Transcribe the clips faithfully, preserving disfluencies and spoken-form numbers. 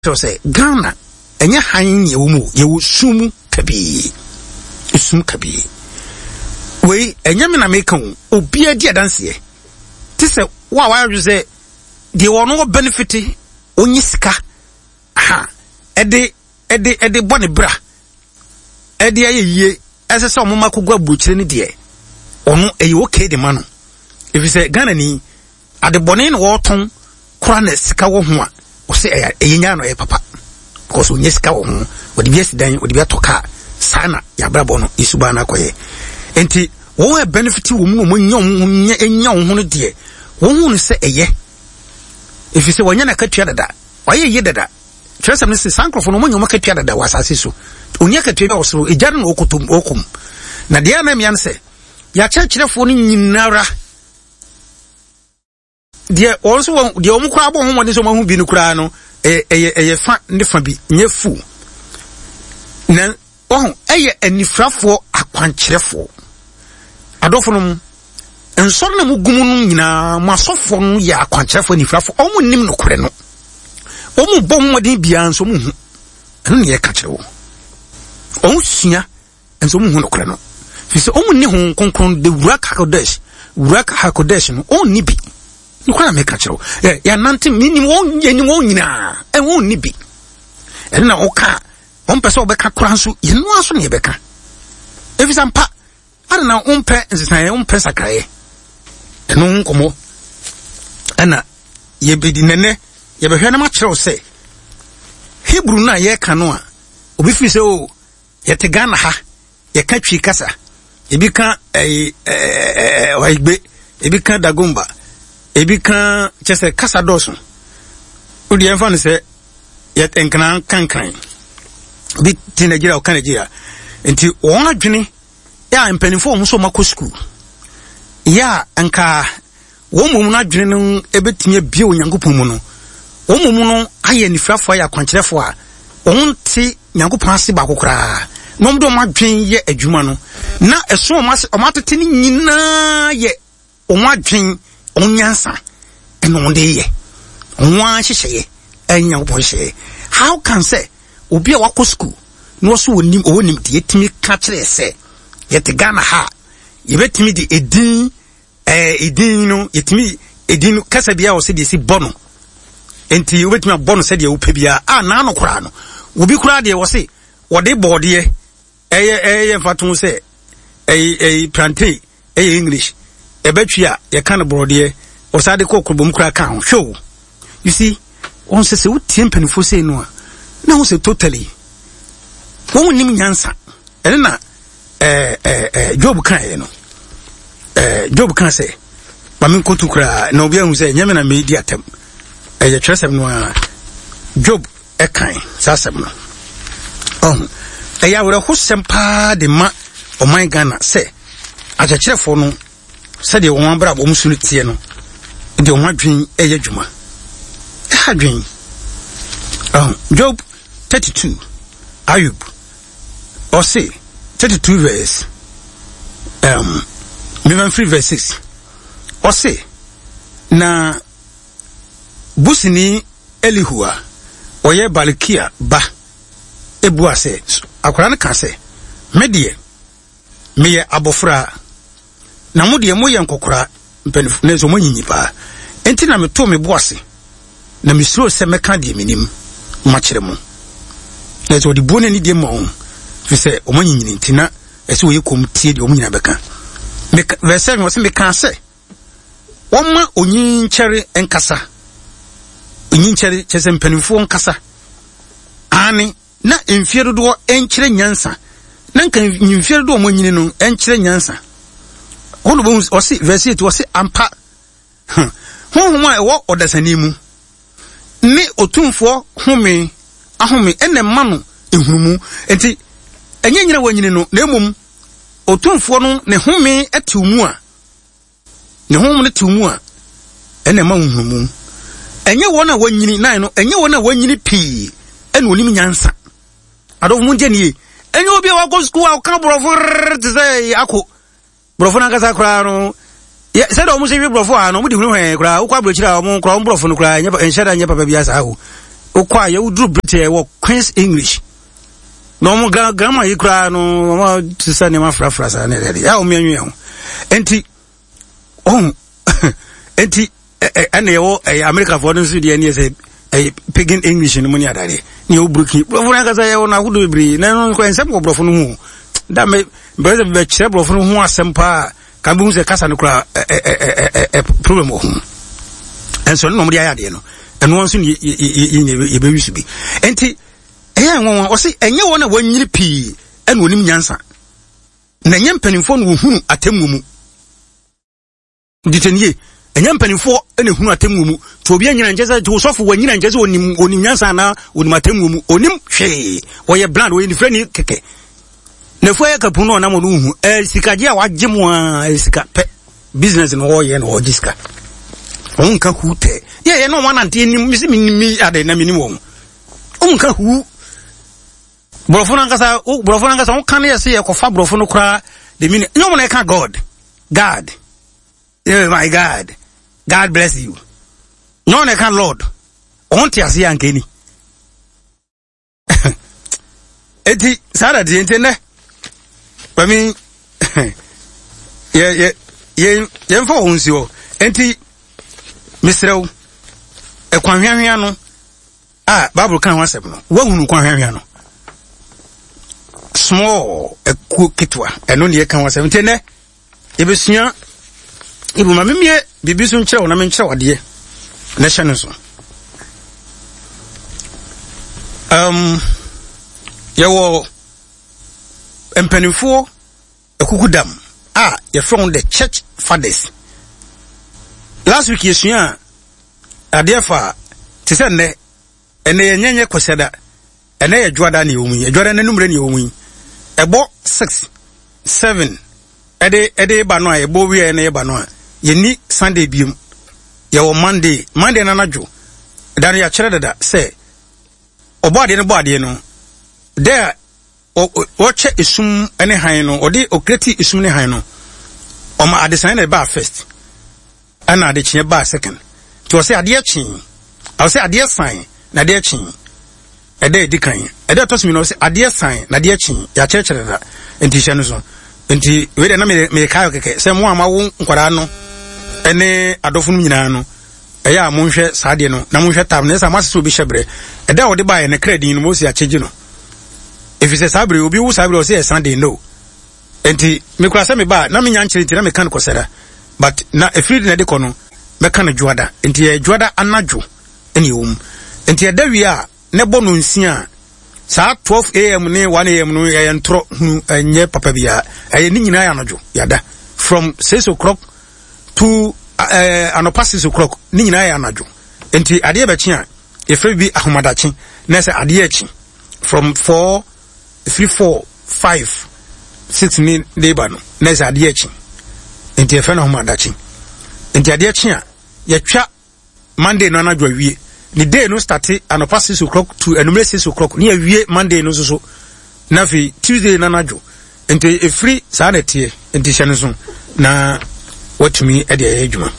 so say Ghana enya han ye wo mu ye wo sumu kabi sum kabi we enya me na make kan obi adi adanse ye ti se wa wa you say de wono benefit onyi sika ha ede ede ede bone bra ede ayeye ese se omoma kogwa buchire ni de ono eyi okay de ma no if you say Ghana ni ade bone no woton kura na sika wo ho a o se eyi nya no e papa because onye sika wo ho odi bi asidan odi bi atoka sana ya brabo no isuba na koye enti wo e benefit wo mu mo nya nya enya wo ho no de wo hu no se eye if you say wonya na katua dada waye ye dada twese me se sankrofo no mo nya mo katua dada wasase so onye katua wo so ejare no okotom okum na de na mian se ya chechirefo no nyinara de also de omu kwa abo ho mo so mo hu bi no kura no eh eh eh fa ne fa bi nye fu na oh eye anifrafo akwankyerefo adofo no ensor na mugumu no nyina masofo no ya akwankyerefo anifrafo omu nim no kure no omu bom modin bia nso mu hu eno ne ye ka kyerewo omu sua enso mu hu no kure no fi se omu ni hu konkron de wuraka hakodesh wuraka hakodesh no on ni bi ni kwa na me ka kyerewo ya nante minim won ye ni won nyina e won ni bi eno na oka on pese obeka kura nso ye no aso ne beka efi sampa ana na on pe nsesan on pe sakraye eno nkomo ana ye bedi nene ye behwe na ma kyerewo se Hebrew na ye ka no a obi fi se o ye te Ghana ha ye ka twi kasa ebi ka eh eh waigbe ebi ka dagomba ebi ka chese kasa doso odi enfa ne se ye tenkran kankan bi ti Nigeria o kan Nigeria enti won adwene ya mpanifo mo so mako school ya anka won mum na adwene no ebetime bia onyankopon mu no won mum no aye nifrafo ya kwankyerefo a won ti nyankopon ase ba kokora nom do ma adwen ye adwuma no na eso o ma tete ni nyina ye o ma adwen onyansa eno de ye onwa hyehye enyankopon hye how can say obi a wako school no so wonim o wonim de yetimi ka kire se yete Ghana ha yebetimi de edin eh edin no yetimi edin kasa bia o se de si bono enti obetimi abono se de wo pebia a na no kora no obi kora de wo se wo de bode eye eye mfaton se eye eye plantain eye English ebetwa ye kan bode o sa de kokobom kora ka ho show you see on se se wutie mpanifo se no a na wo se totally won nim nyansa ene na eh eh Job kan ye no eh Job kan se ba min kotu kura na obi ahun se nyame na me di atem eh twesem no a Job e kan sasem no oh eh ya wora hosem pa de ma o man Ghana se akyerefo no se de won abra bo musunu tie no de won adwen e ya dwuma e adwen oh Job thirty-two Ayub or say thirty-two verse um maybe three verse six or say na busini Elihua oye Balikia ba ebua se akwara na ka se medie meye abofra na modie moye nkokora mpanif na zo monyinyi pa enti na meto me boase na misro se meka die minim ma kire mo na zo di bone ni die mo fi se omonyinyi ntina ese wo yekom tie die omonyina beka me verse no se meka se woma onyinchere enkasa onyinchere chese mpanifo nkasa ani na emfiero do enkire nyansa na nka emfiero do omonyini no enkire nyansa hono bo o se verse eight o se ampa honhom a wo odasani mu ni otumfo home ahome ene ma no ehurumu enti enye nyina wanyini no na emom otumfo no ne home atimu a ne home ne timu a ene ma hurumu enye wona wanyini nan no enye wona wanyini pii ene onim nyansa ado mu je ni enye obi a wako school a ka brofo tze akọ brofo na kasa kra no ye se do mu se brofo a no mu di hunu he kra ukwa brochira mu kra brofo no kra enye enshada enye papa bia sa ho okwa ye udru British wo Queen's English no mo grammar yi kra no ma tisa ne ma fra fra sa ne de ya o me anwe ho enti oh enti ene wo America for no so de ne say pidgin English no money adare ni o bruki brofo na kasa ye wo na hudo bibri na no ko ensem ko brofo no hu da me be be kire brofo no hu asem pa kan bu se kasa no kra problem ho enso no mo de ayade no eno won so ye ye be wisu bi enti eya won o se enye won na wanyiri pi ene onim nyansa na nye mpanimfo no hunu atemmu mu ditenie enya mpanimfo ene hunu atemmu mu to obi anyina nkyese to sofo wanyina nkyese onim onim nyansa na onim atemmu mu onim hwe oye brand oye different keke na fo ya kapu no na mo hu e sikaje a wagye mu a e sika pe business no wo ye no wo diska on ka hu te ye ye no wana nte ni mi mi ade na minim wo on ka hu brofo na nkasa o brofo na nkasa on kan ye se ye ko fa brofo no kra de mini no mo na ka god god oh my god god bless you no na ka lord on ti ase yankeni eti sara di ntene I mean yeah yeah yeah yeah for hunsi o enti misrew e kwanhwehwe no ah bible kan ho asem no wa hunu kwanhwehwe no small e ku kitwa eno ne kan ho asem ntene e besua ibu ma memie bibi so nkyerɛ na me nkyerɛ wade na hye no so um yawo empanifo ekukudam ah ye from the church fathers last week yesua adefa te se ne ene yenyenye kweseda ene ye dwada ne yomu ye dwada ne numre ne yomu ebo six seven ede ede ba no a ebo wi ne ba no a ye ni Sunday bium ye wo Monday Monday na najo dan ya kire dada se obo ade ne bo ade no there o che isum ene han no odi okreti isum ne han no o ma adesan na ba first ana ade kye ba second to say ade kye I say ade san na ade kye ede dikan ede to me no say ade san na ade kye ya chechere da enti hye no so enti we de na me me kayo keke say mo ama wo nkwara no ene adofo no nyina no eya mo nhwe saade no na mo nhwe tab na say ma se obi hyebre ede wo de ba ye ne credit no mo si acheji no if you say sabre obi wo sabre o say Sunday no enti me kura say me ba na me nyankyere enti na me kan ko sera but na efiri na de ko no me kan juada enti e juada anajo eni wom enti e dawi a ne bo no nsia sa twelve a m ne one a m no ye ntro hu enye papa bia e ni nyina ya anajo yada from six o'clock to uh, anopa six o'clock ni nyina ya anajo enti ade be chi a efiri bi ahomadachi na say ade achi from four three four five six ni neighbor no na say ade achi enti e fe na ahomadachi enti ade achi a ye twa Monday no na dwawie ni day no start anopa six o'clock to enumere six o'clock ni awie Monday no so so na fi Tuesday na najo enti e free sa na tie enti hye no so na watumi e de adwuma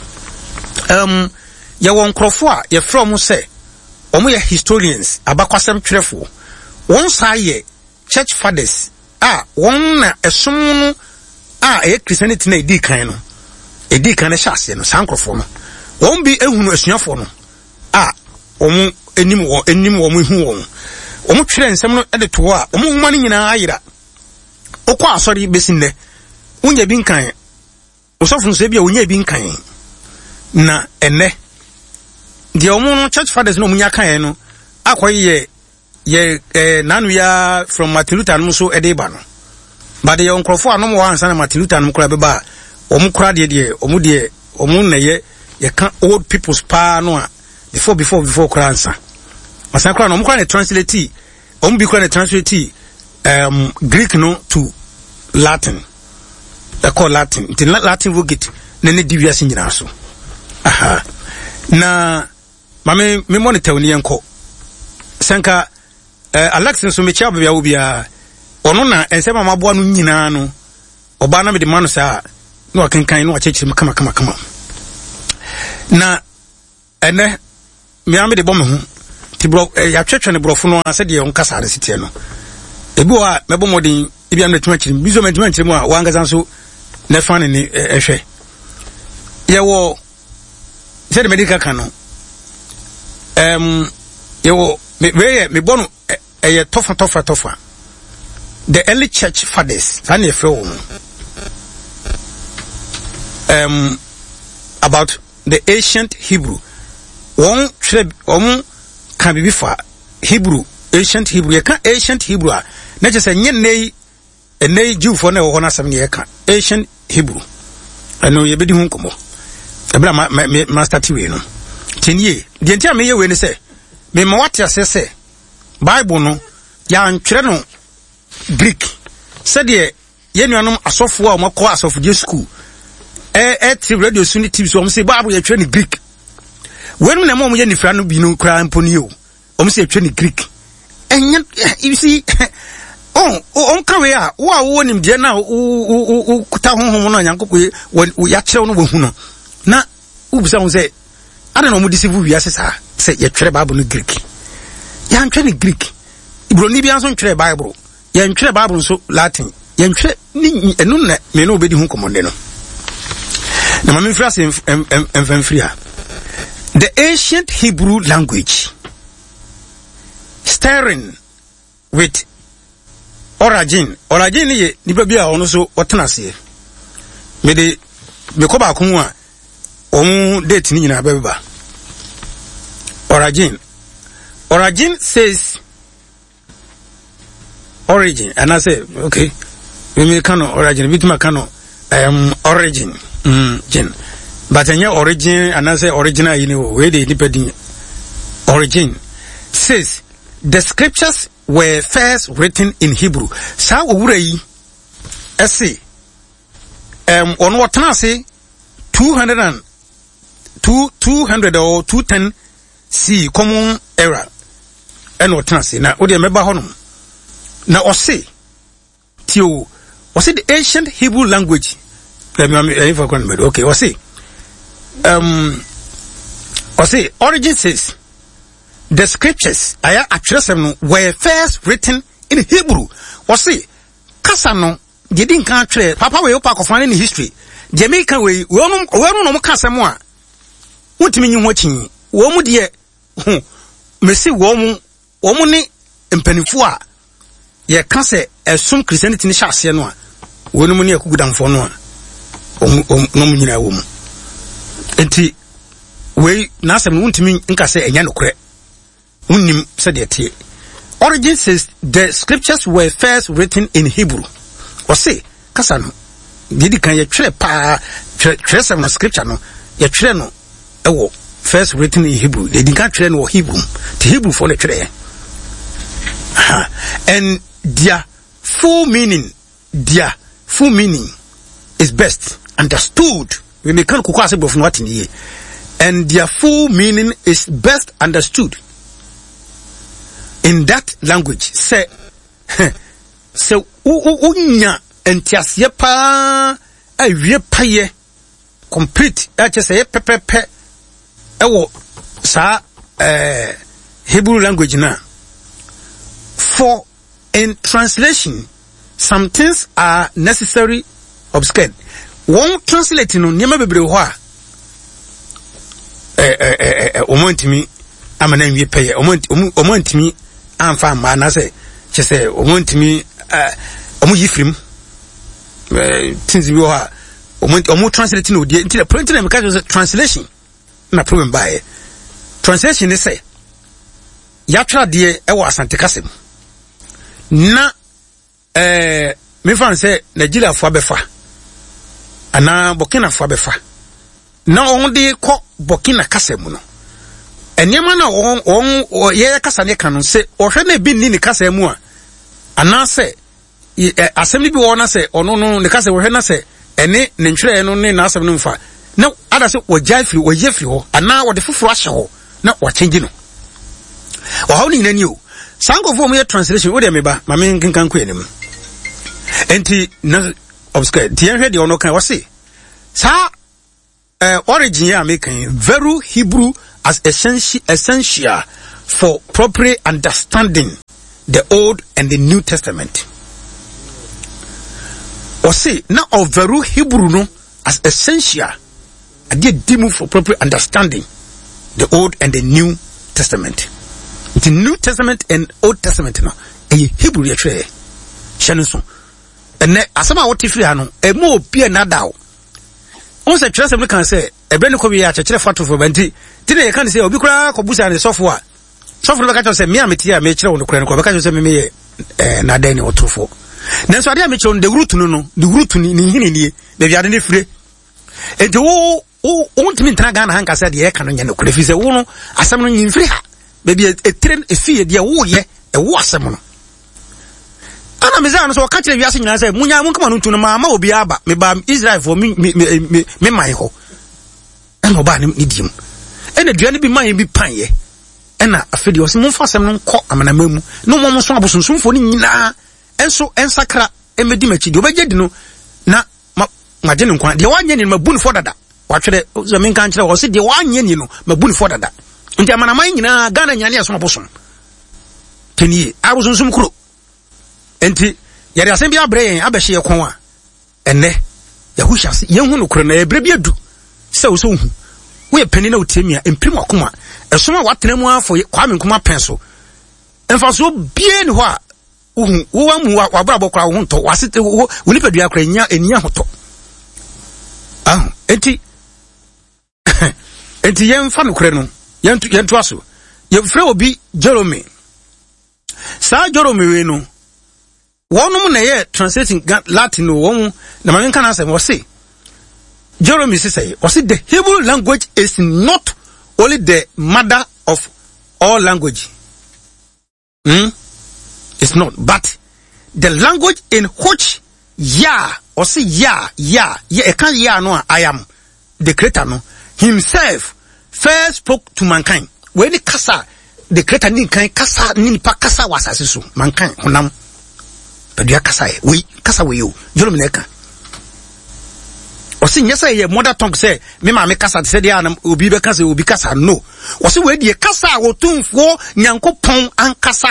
um ye won krofo a ye from say omo ye historians abakwasem twerefo won sa ye church fathers ah won na esom no ah e Christianity na edi kan no edi kan na hyase no sankrofo no won bi ehunu asuafo no ah omo enim wo enim wo mo hu wo omo twere nsem no de to a omo huma no nyina ayira okwa asori besin ne unya bi nkan osofu no se bia unya bi nkan na ene de omo no church fathers no munya kan no akoye ye eh nanu ya from Martin Luther no so edeba no but the onkrofo anom wa ansa na Martin Luther no kura beba omo kura de de omo de omo na ye ye kan old people's pa no a before before before kura ansa asa kura no omo kura na translate omo bi kura na translate um Greek no to Latin they call Latin the Latin Vulgate na ne diwiase nyina so aha na mame me monitor ni enko senka Uh, Alex nso me chia bia obia ono na ensema maboa no nyina no oba na me de manu sa na wakenkan no achechiri me kama kama kama na ene me ame de bom ho ti bro ya twetwe ne brofo no ase de on kasa ne sitie no ebi wa mebo modin ebi am na tuma kiri bizo meduma kiri mu a wangaza so ne fa ne ne ehwe ye wo se de medical kan no em ye wo me we me bonu eye tofa tofa tofa the early church fathers and if um about the ancient Hebrew one um can be for Hebrew ancient Hebrew you can ancient Hebrew na just say nye nei Jew for na ho na sam ne ka ancient Hebrew eno ye bedi hu nkomo ebra ma master tiwe no tinie de ntia me ye we ne say me ma wate asese Bible no ya ntwere no Greek said ye yenuanom asofo a omako asofo die school eh eh ti radio suni T V so om say Bible ye twa ni Greek wenu na mo ye ni fra no bi no kra mponi o om say twa ni Greek enya you see oh on ka we a wo a wo nim de na o kuta honhom no nyankopɔ ya kyerɛw no wo hu no na wo bisa wo say ada no mo deceive wi asesa say ye twere Bible no Greek ya ntwa ni Greek Ibroni bi anso ntwere Bible ya ntwere Bible so Latin ya ntwere ni enu na me no obedi hu komonde no na mami frase emfamfria the ancient Hebrew language starring with origin origin ye ni ba bia ono so otenase me de me ko ba ko mu a on date ni nyina beba origin origin says origin and I say okay we may cano origin bit ma cano um origin mm gen but any origin and I say original you know where they depending origin says the scriptures were first written in Hebrew sa owurei essay um on what na say two hundred and two two hundred or two ten C common era and what na say na o de meba honum na ose tio ose the ancient Hebrew language let me if I can okay ose um ose origin says the scriptures aya atresem were first written in Hebrew ose kasa no de din kan atwere papa we opa kofan in history Jamaica we we no we no kasa mo a wotimi nyi ho chin wo mu de mesi wo mu wo mu ni mpanifo a ye ka se esum Christianity ni hyase no a wonu mu ne akugudamfo no a no mu nyina wo mu enti we na asem no ntimi nka se enya nokore unnim se de tie origin says the scriptures were first written in Hebrew or say kasa no didi kan ye twere pa twere sem no scripture no ye twere no ewo first written in Hebrew they didn't twere no Hebrew the Hebrew for the twere and their full meaning their full meaning is best understood we may can kuko ase bof no what in and their full meaning is best understood in that language say so unya entiasie pa awie paye complete a che say pepepe ewo sa eh Hebrew language na for in translation some things are necessary obscured one translate no nyema bebre ho a eh eh eh omontimi amana nwie paye omontimi amfa ma na say che say omontimi omo yifrim eh things bi ho a omo translate no die nti the point na because translation na problem by translation is say ya tra de e wa asante kasem na eh me fan say Nigeria fo abefa ana Burkina fo abefa na on de ko Burkina kasem no enyema na on on ye kasa ne kan se ohwe na bi ni ne kasa mu a ana se asem bi wona se ono no ne kasa ohwe na se ene ne ntwere no ne na asem no mfa na ada se wogya firi woye firi ho ana wo de foforo ahye ho na wo change no wo hawo ni nani o sangofo mu ye translation wo de meba ma me nkenkan ko enim enti na obscure tie hwe de ono kan wo se sa eh origin ya me kan very Hebrew as essential essential for properly understanding the Old and the New Testament. Or say, now of veru Hebrew no as essential. I did demo for proper understanding the Old and the New Testament. The New Testament and Old Testament no a Hebrew yatre shanuso. And asama what if you ano a more be another. Once a trust we can say a brand ko bi a church photo for benti. Today you can say obi kura ko busa ne software. Software be ka say me ameti a me kire won kura ko be ka say me me eh na dan ne otrofo. Nanso ade a me kire the root no no the root ni ni hini ni be bia de ne fire. E de wo wo ontimi ntana ga na hanka say de e ka no nya no kura fi say wo no asam no nyin firi ha. Be bia e tren e fie de wo ye e wo asam no. Ana meza no so ka kire wiase nyina say munya mun kama no ntu no ma ma obi aba me ba Israel for me me me me mai ho. Eno ba ni dim. Ena duane bi man bi panye. Ena afedi o se mun fa asem no nkọ amanamamu. No mo mo so abosonsumfo ni nyina. Enso ensakra emedi machi de obegye di no na magye ne nkwa de wanye ni mabuni fo dada. Watwere so men kan kire o se de wanye ni no mabuni fo dada. Nti amanaman nyina Ghana nyane aso abosom. Teni abosonsum kuro. Enti yare asem bi abre yen abehye kon a enne yahu hyase yenhu no kuro na ebre bi adu se wo so hu we pani na otiemia emprim akoma esoma watena mu afo kwame nkoma penso emfa so bie ni ho a uhu wo wa mu wa bra bokra wo nto wasete wo nipadua kra nya enia hoto ah enti enti yemfa no kure no yentu yentu aso yefre obi Jerome sa Jerome we no wonum na ye translating Latin no won na man kan asem wo say Jerome say or say the Hebrew language is not only the mother of all language. Hmm? It's not, but the language in which Yah or say Yah, Yah, yeah, I can't Yah no I am the creator no himself first spoke to mankind. When the kasa the creator ni kan kasa ni pa kasa wasase so mankind honam. But you kasa we kasa we you. Jerome neka. Osi nyesa ye mother tongue say me ma me kasa say dia na obi be kasa obi kasa no osi we die kasa wotumfo nyankopon ankasa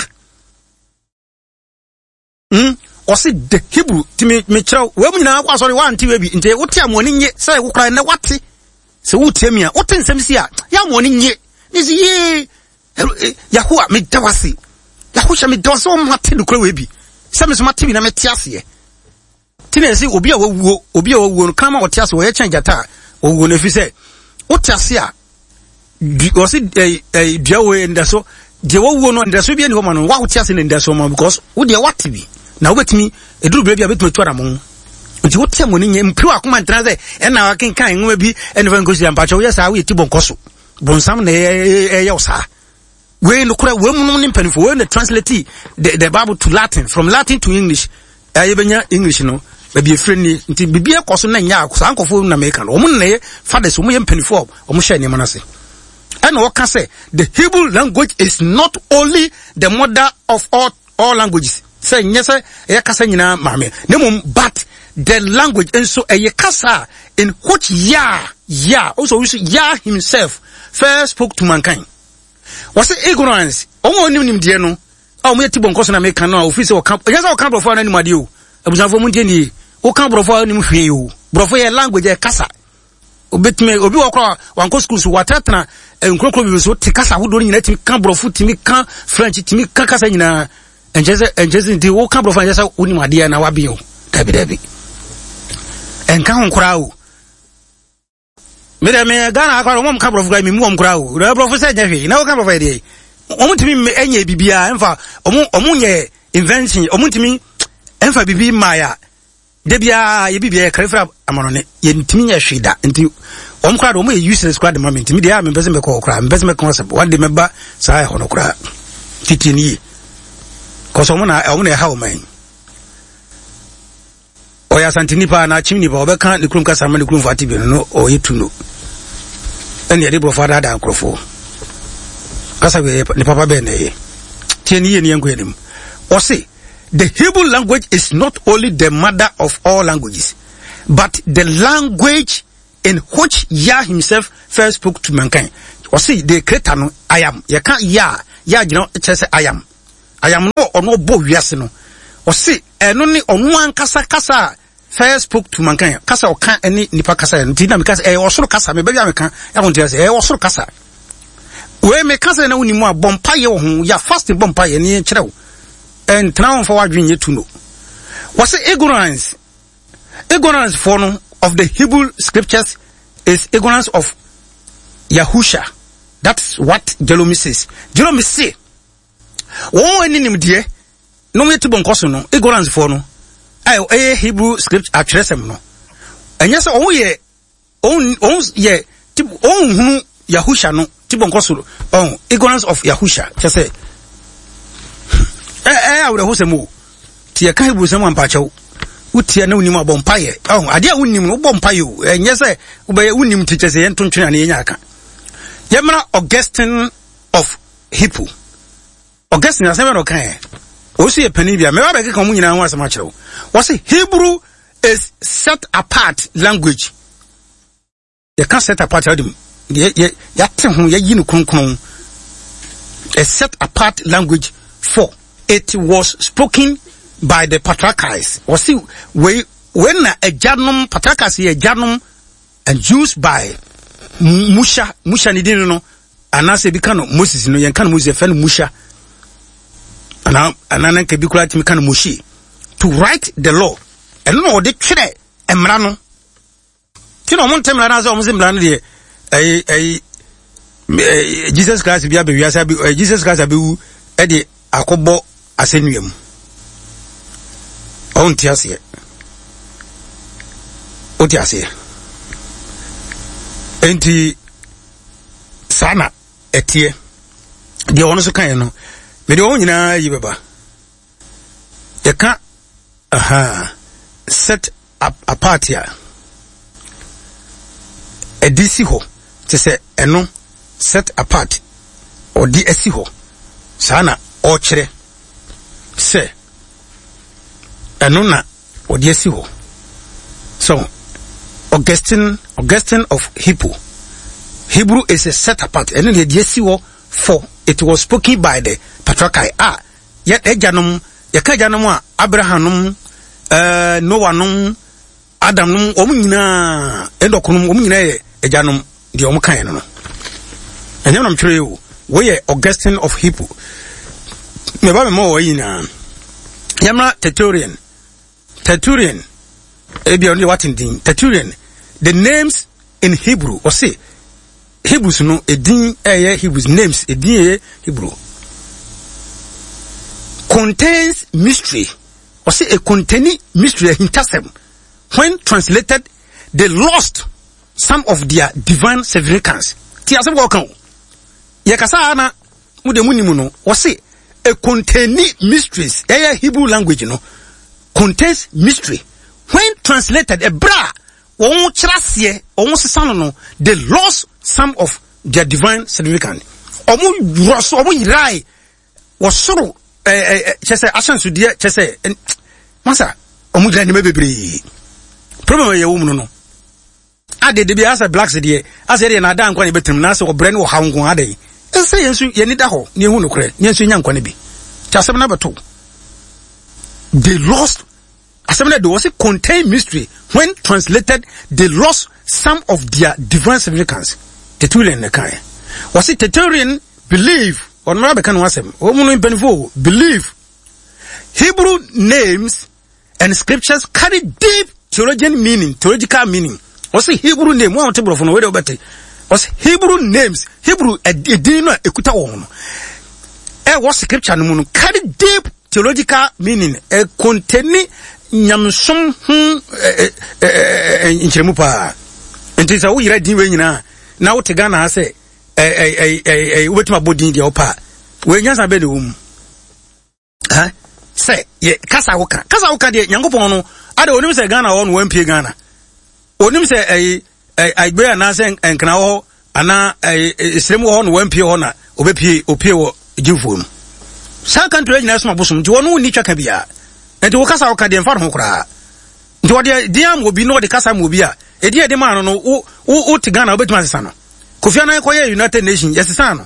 hm osi the Hebrew ti me me kire we mu na kwa sorry wa anti we bi nte wote amoni nye say wo kra na wate se wote mi a wote nsem si a ya amoni nye ni si ye Yahuwa me dawasi Yahusha me dawasi o mate no kra we bi se me so mate bi na me tiase Tinesi obi a wawu obi a wawu no kama otiase wo ye chanjata owu no fi se otiase a o si eh dua we ndaso de wawu no ndaso bi ani ho ma no wa otiase ne ndaso ma because wo de wate bi na wo betimi eduru bia betimi tuara mo nti wo tiam ni nye mpiwa akoma ntana se e na wakin kan nwa bi ene fa ngosi ampacho wo yesa wo yeti bonkoso bonsam na e ye osa we no kura we mu no mpanifo we na translate the, the Bible to Latin from Latin to English aye benya English no baby friendly nti bibia koso na nya akoso ankofo na American o mun na ye fathers o mu ye mpanifo o mu hye ne manase and what can say the Hebrew language is not only the mother of all all languages say nyese e kasa nyina mame nemum but the language and so e kasa in which Yah Yah also Yah himself first spoke to mankind was it ignorance o nim nim de no a mo yeti bonkoso na American no office o camp nyese o camp brofo na nim ade o abusanfo mu nteni o camp brofo nim hwe o brofo ye language e kasa obetime obi wakwa wanko schools watatna enkrokro bi so te kasa hodo nyina timi kan brofo timi kan French timi kan kasa nyina enjeze enjeze ndi wo kan brofo enjeze oni made na wabe o dabi dabi enka honkra o me de me Ghana akwa mo kan brofo ga mi mu omkra o na brofo se nyawe na wo kan brofo de omo timi enye bibia emfa omo omo nye invention omo timi emfa bibi maya debia ye bibia krefra amonone ye ntimi nya hweda nti om kra do mo ye useless kra de moment mi dia me pese me ko kra me pese me concept one day me ba sai hono kra titini ko so mo na o mo na ha o man o ya santini pa na chimni pa obeka ni krum kasa ma ni krum fati bi no o yetuno ene de bro fada da krofo kasa we ni papa be na ye tieni ye ni enko enim o say the Hebrew language is not only the mother of all languages, but the language in which Yah himself first spoke to mankind. Or see, the creator no, I am. You can't Yah, ya gina chese ayam ayam no ono bo wiase no o se eno ni ono ankasa kasa first spoke to mankan kasa o kan eni nipa kasa nti na me kasa e osoro kasa me ba ya me kan ya won ti e osoro kasa we me kasa na woni mu a bompa ye wo ho ya fasting bompa ye ni kire wo en tran for wadwen ye tu no was ignorance ignorance for no of the Hebrew scriptures is ignorance of Yahusha. That's what Jerome says. Jerome say, "Oh, any nimdie, no me to bonkoso no ignorance for no. I eh Hebrew script atresem no. And yes, oh ye, oh oh ye, oh who Yahusha no to bonkoso. Oh, ignorance of Yahusha. Just say, eh eh I would have mo. Tia kai Hebrew someone pacho. Utia no nimu abompaye. Oh, adia unim no bompaye. And yes, eh, ube unim teachers eh tontwe ani nyaka. Yemra Augustine of Hippo. Augustine na sema no kan. Osi e pani bia me wa be kan mu nyina ho asema kire wo. What say Hebrew is set apart language. You can't set apart them. Ya ya te ho ya yi no kronkron. A set apart language for it was spoken by the patriarchs. Or see we when a janum patriarchs a janum and used by Musha, Musha ni dinu no, anase bikano Moses no, yankano Moses fen Musha, ana anana ke bikula ti mikano Mushi to write the law. And no, de kire emrano. Kino mon temla na zo omze mlano de eh eh Jesus Christ bia be wiasa bi Jesus Christ abi wu e de akobo asenuam. On ti ase. O ti ase. Enti sana etie de ono so kan no me de onyina yi beba e ka aha set up apart ya edisi ho te se eno set apart odi esi ho sana o kire se eno na odi esi ho so Augustine, Augustine of Hippo. Hebrew is a set apart. And then the D S C for it was spoken by the patriarchs. Ah, yet ejanum, yakajanum, Abrahamum, uh, Noah num, Adam num, omina, endokunum, omina, ejanum, the omkaino. And then I'm sure you, we Augustine of Hippo. Me ba me mo in Yamra Tertullian. Tertullian. Ebi only what in Tertullian. The names in Hebrew, or say, Hebrews no, a din, eh, Hebrews names, a din, Hebrew, contains mystery, or say, a containing mystery, a hintasem. When translated, they lost some of their divine significance. Tiasem wakao. Yakasa ana, mude munimuno, or say, a containing mysteries, eh, Hebrew language, no, contains mystery. When translated, a bra, on chrasie, on sesano, they lost some of their divine significance. Omu rosso, omu rai, was so, eh, chese, ashan su dia, chese, masa, omu rai ni mebebri. Problem ya umu no. Ade de bi asa blacks die, asa de na da nkwa ne betem na se o brand wo ha nkwa ade. Ese yensu ye ni da ho, ne hu no kure, yensu nya nkwa ne bi. Chasem na beto. They lost Assembly they was contain mystery. When translated, they lost some of their divine significance. Tertullian the kind. Was it Tertullian believe or Marabekan wasem? Or believe Hebrew names and scriptures carry deep theological meaning, theological meaning. Was it Hebrew name? One table from where better. Was Hebrew names, Hebrew a dinner ekuta woman. Eh was scripture no carry deep theological meaning. A containing nyamsom hu nchiremu pa enti sa wo yira din we nyina na wo te Ghana ha se eh eh eh wetima bodin dia opa we nyansa be de wum ha se ye kasa wo ka kasa wo ka de nyankopon no ade onim se Ghana wo no wampie Ghana onim se eh eh agbe ana se enkna wo ana eh isremu wo no wampie ho na obepie opie wo jifo sa kanto nyina so mabosom ti wo no ni twaka bia enti wo kasa wo ka de mfa ho kra nti wo de diam obi no de kasa mo bi a edi e de ma no wo wo te Ghana obetima sesa no Kofi Annan koye United Nations yesesa no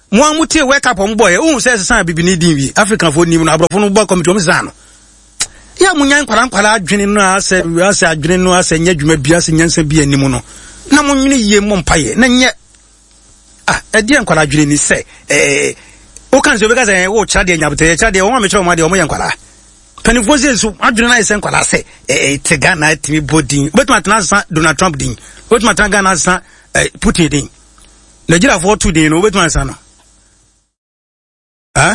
mo amutie wake up on boy who says san bibini din wi African for nim na abrofo no boy committee o mza no ya munyan kwara kwara adwene no ase ase adwene no ase nya dwuma bia ase nyansa bia nim no na mo nwene ye mo mpaye na nye ah e de kwara adwene ni se eh o kan se be ka se wo kira de nyabete kira de wo ma me kira mo de o mo yan kwara penifo se so adwene na ise kwara se eh te Ghana timi bodin betuma tana san Donald Trump din betuma tana Ghana san Putin din Nigeria for two din no betuma san no ah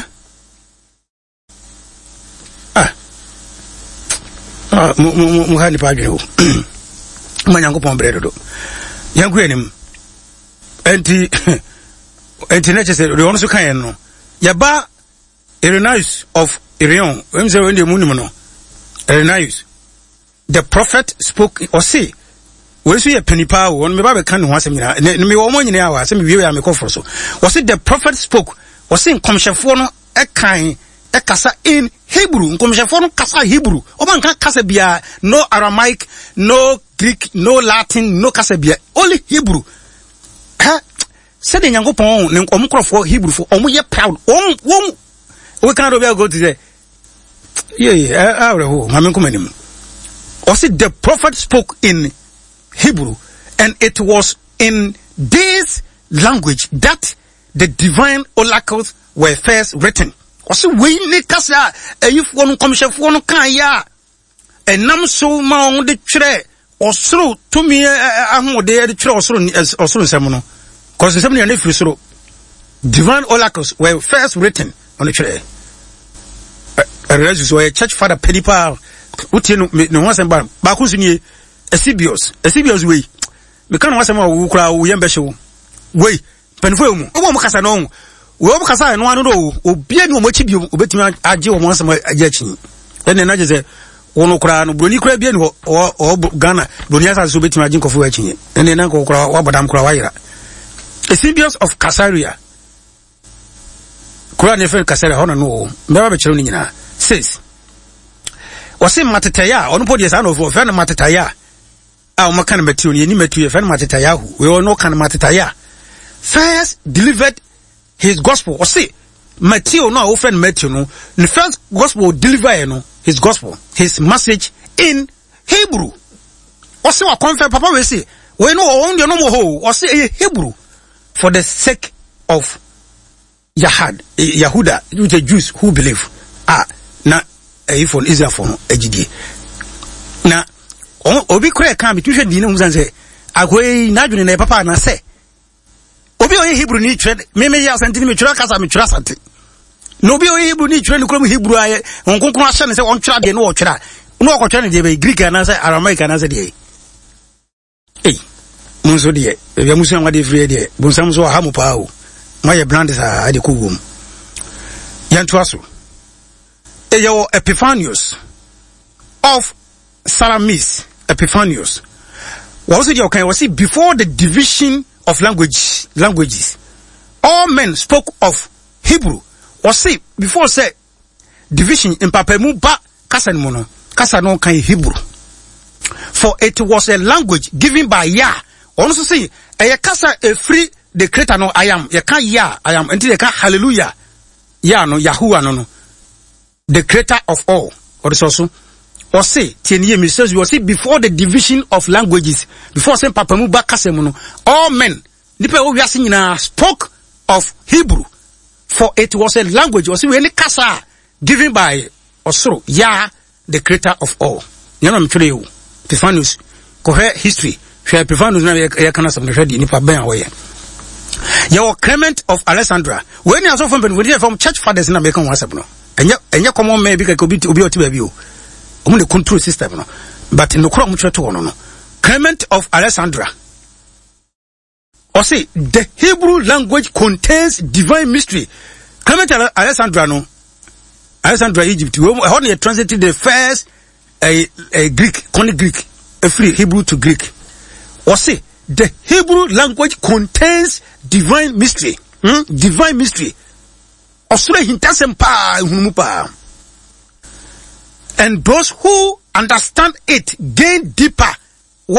ah mu mu mu hani pa gero manyango pombre do yangu enim enti enti na chese do ono so kan no yaba Irenaeus of Irion when say when the moon no Irenaeus the prophet spoke or say we so ye penipa won me ba be kan ho asem nyina me wo mo nyina awa asem wiwe ya me koforo so was it the prophet spoke was in komshefo no e kan e kasa in Hebrew komshefo no kasa Hebrew o man kan kasa bia no Aramaic no Greek no Latin no kasa bia only Hebrew ha said the Yankopon ne omkrofo Hebrew for omo ye proud om om we can go to the yeah yeah I will mamen komanim was it the prophet spoke in Hebrew and it was in this language that the divine oracles were first written. Was we ne kasa if one komshefo no kan ya enam so ma on de twere osoro to me ahode de twere osoro osoro nsem no cause nsem ne na firi soro divine oracles were first written on the twere. I realize so a church father pedipa utie no no wasem ba ba ku sunye Esibios Esibios we me kan wasem a wo kura wo yembe hye we penfo mu obo mo kasa no we obo kasa no anu do obia ni o machi bi obetimi age wo mo wasem age achi ene na je se wo no kura no broni kura bi ni o Ghana broni asa so obetimi age nkofo achi ene na ko kura wa bodam kura wa yira Esibios of Caesarea kura ne fe Caesarea hono no me ba be kire ni nyina says wase matetaya ono podi esa no fe na matetaya a o makan Matthew ni Matthew fe na matetaya hu we no kan matetaya first delivered his gospel or say Matthew no o friend Matthew no the first gospel deliver no his gospel his message in Hebrew o say wa confess papa we say we no o no mo ho o say Hebrew for the sake of Yahad Yahuda the Jews who believe ah na e for Israel for ejidi na obi kure kan bi tuhwe di ne hu sanse agoi na dwene na papa na se obi o Hebrew ni twere me me ya santini me twere kasa me twere sante no obi o Hebrew ni twere ni kuro Hebrew aye onkonkon ahye ne se on twere de no o twere no o twere ne de be Greek na se Aramaic na se de eh munso de e bia musu amade free de bonsam so ha mu pa o maye brand sa ade kugum yanto aso Eyo Epiphanius of Salamis Epiphanius was it okay was it before the division of language languages all men spoke of Hebrew was it before say division in papemu ba kasa no no kasa no kan Hebrew for it was a language given by Yah also say e kasa a free the creator no I am ye kan Yah I am until ye kan hallelujah Yah no Yahuwah no no the creator of all or the also or say tieniye me says you see before the division of languages before say papa mu ba kasem no all men nipa o wiase nyina spoke of Hebrew for it was a language or see we any kasa given by osoro Yah the creator of all you know me tell you Epiphanius ko history hwe Epiphanius na ye kana some hwe di nipa ben awoye your Clement of Alexandria when you are so from from church fathers na make one whatsapp no enya enya common man bi ka obi obi oti ba bi o omo the control system no but no kro mo twa to no no Clement of Alexandria or say the Hebrew language contains divine mystery Clement of Alexandria no Alexandria Egypt we how they translated the first a a Greek con Greek a free Hebrew to Greek or say the Hebrew language contains divine mystery hmm? divine mystery and those who understand it gain deeper.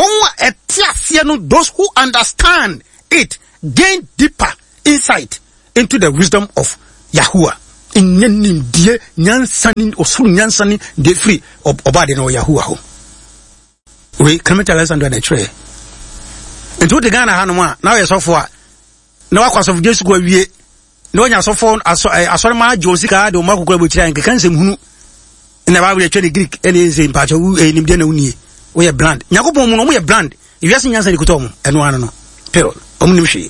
Those who understand it gain deeper insight into the wisdom of Yahuwah. In nim die nyansani osuru nyansani de free obade no Yahuwah ho. We committed Alexander na tray. Into the Ghana hanoma now you suffer. No akwa of Jesus go wie. No nya suffer asori ma josika de o makokura bochira nke kan sem hunu. In the Bible the Greek any say mpacho enim de na unie. We are brand. Nyakopon mu no we are brand. If you ask nyansani ko to mu eno ano no. Pero omnim hwe.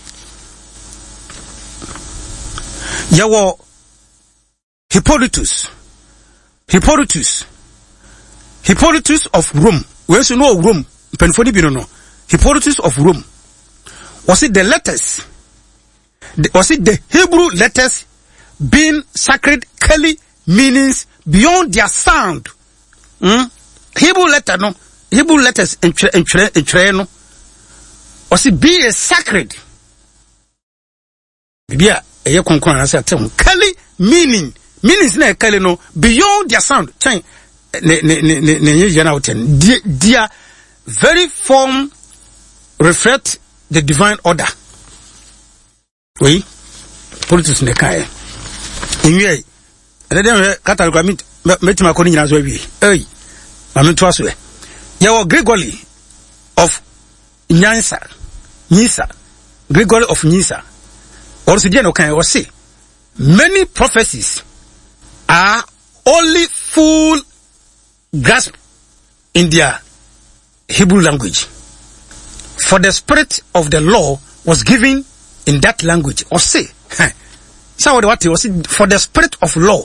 Yawo Hippolytus, Hippolytus, Hippolytus of Rome. We also know Rome. Penfoni binono. Hippolytus of Rome. Was it the letters? The, was it the Hebrew letters being sacred, clearly meanings beyond their sound? Hmm? Hebrew letter no. Hebrew letters in no. Was it be a sacred? Bibia eye konkon na say atem clearly meaning. Meanings na kale no beyond their sound. Chain ne ne ne ne ne jana hoten. Their very form reflect the divine order. Oui. Politics ne kai. Inwe. Ade dem kata kwa mit metima ko ni nyina so wi. Ey. Ma meto aso e. Yawo Gregory of Nyansa. Nyisa. Gregory of Nyisa. Also dia no kan o say many prophecies are only full grasp in their Hebrew language. For the spirit of the law was given in that language. Or say, so what was it? For the spirit of law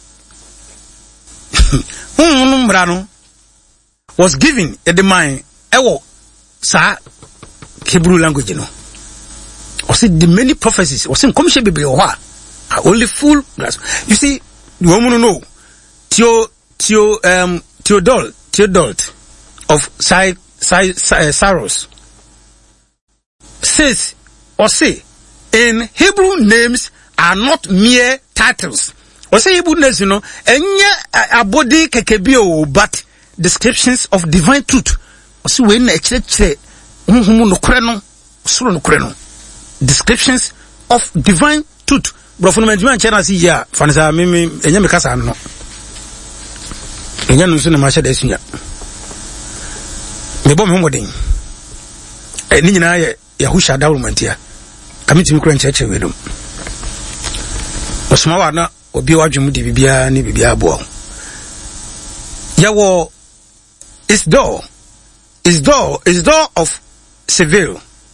was given in the mind. Ewo sa Hebrew language, you know. Or say the many prophecies. Or say, come she be are only full grasp. You see. You want to know Theo Theo um Theodol Theodol of Cy Cy Saros says or say in Hebrew names are not mere titles. Or say Hebrew names, you know, enye abodi kekebio but descriptions of divine truth. Or say when echire humu no kure no suro no kure no descriptions of divine truth. Bro, for me, China see ya. Fanisa, me me, enya me kasa no. Enya nusu na masha da sunya. Me bom ho modin. Eh ni nyina ya Yahusha dawrument ya. Kamiti mi kura ncheche wedum. Osuma wa na obi wadwum di bibia ni bibia bo. Yawo is door. Is door is door of Seville.